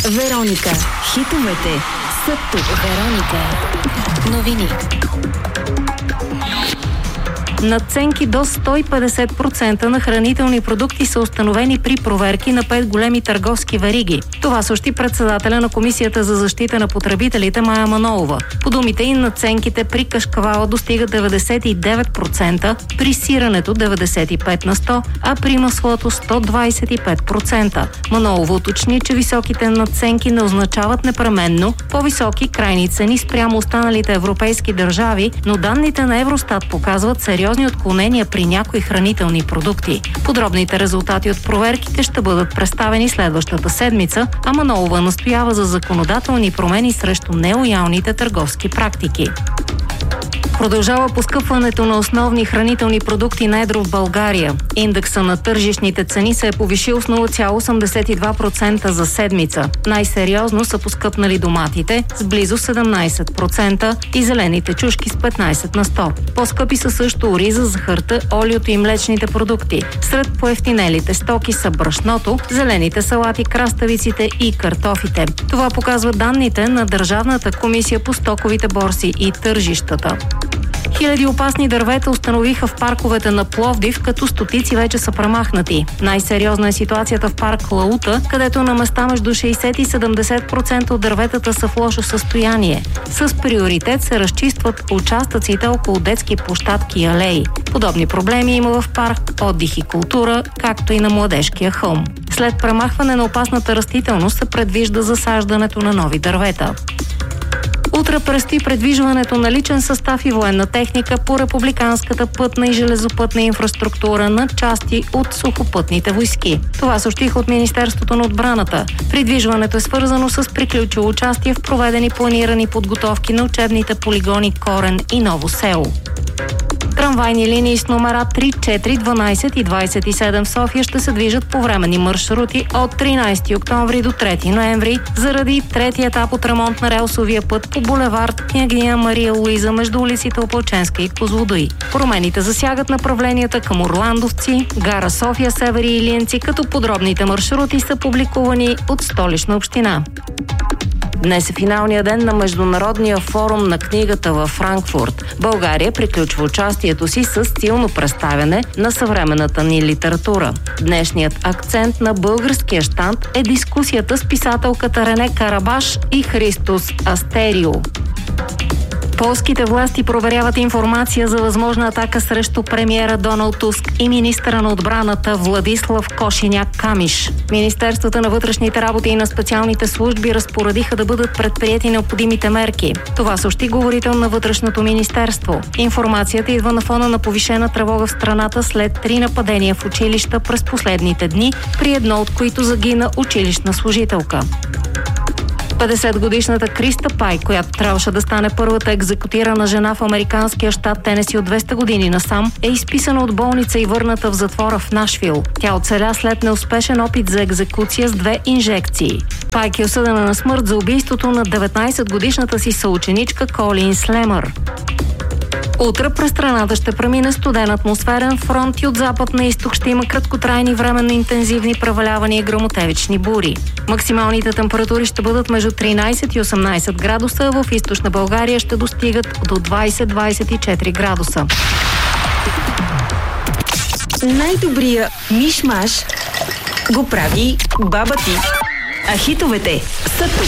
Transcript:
Вероника. Хитовете са тук. Вероника. Новини. Надценки до 150% на хранителни продукти са установени при проверки на 5 големи търговски вериги. Това съобщи председателя на Комисията за защита на потребителите Мая Манолова. По думите ѝ, надценките при кашкавала достигат 99%, при сирането 95%, а при маслото 125%. Манолова уточни, че високите надценки не означават непременно по-високи крайни цени спрямо останалите европейски държави, но данните на Евростат показват сериозни отклонения при някои хранителни продукти. Подробните резултати от проверките ще бъдат представени следващата седмица, а Манолова настоява за законодателни промени срещу нелоялните търговски практики. Продължава поскъпването на основни хранителни продукти на едро в България. Индекса на тържищните цени се е повишил с 0,82% за седмица. Най-сериозно са поскъпнали доматите с близо 17% и зелените чушки с 15%. По-скъпи са също ориза, захарта, олиото и млечните продукти. Сред поевтинелите стоки са брашното, зелените салати, краставиците и картофите. Това показват данните на Държавната комисия по стоковите борси и тържищата. Хиляди опасни дървета установиха в парковете на Пловдив, като стотици вече са премахнати. Най-сериозна е ситуацията в парк Лаута, където на места между 60 и 70% от дърветата са в лошо състояние. С приоритет се разчистват участъците около детски площадки и алеи. Подобни проблеми има в парк Отдих и култура, както и на Младежкия хълм. След премахване на опасната растителност се предвижда засаждането на нови дървета. Утре предстои предвижването на личен състав и военна техника по републиканската пътна и железопътна инфраструктура на части от сухопътните войски. Това съобщиха от Министерството на отбраната. Придвижването е свързано с приключило участие в проведени планирани подготовки на учебните полигони Корен и Ново село. Трамвайни линии с номера 3, 4, 12 и 27 в София ще се движат по временни маршрути от 13 октомври до 3 ноември заради третия етап от ремонт на релсовия път по булевард Княгиня Мария Луиза между улиците Опалченска и Козлодуй. Промените засягат направленията към Орландовци, гара София, Север и Илиянци, като подробните маршрути са публикувани от Столична община. Днес е финалният ден на Международния форум на книгата във Франкфурт. България приключва участието си с силно представяне на съвременната ни литература. Днешният акцент на българския щанд е дискусията с писателката Рене Карабаш и Христос Астерио. Полските власти проверяват информация за възможна атака срещу премиера Доналд Туск и министъра на отбраната Владислав Кошиняк-Камиш. Министерствата на вътрешните работи и на специалните служби разпоредиха да бъдат предприети необходимите мерки. Това съобщи говорител на Вътрешното министерство. Информацията идва на фона на повишена тревога в страната след 3 нападения в училища през последните дни, при едно от които загина училищна служителка. 50-годишната Криста Пай, която трябваше да стане първата екзекутирана жена в американския щат Тенеси от 200 години насам, е изписана от болница и върната в затвора в Нашвил. Тя оцеля след неуспешен опит за екзекуция с 2 инжекции. Пайк е осъдена на смърт за убийството на 19-годишната си съученичка Колин Слемър. Утре през страната ще премине студен атмосферен фронт и от запад на изток ще има краткотрайни временно интензивни превалявания и гръмотевични бури. Максималните температури ще бъдат между 13 и 18 градуса, а в източна България ще достигат до 20-24 градуса. Най-добрия миш-маш го прави баба ти. А хитовете са тук.